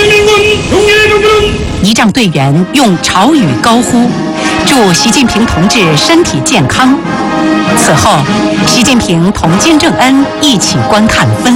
仪仗队员用朝语高呼，祝习近平同志身体健康。此后，习近平同金正恩一起观看分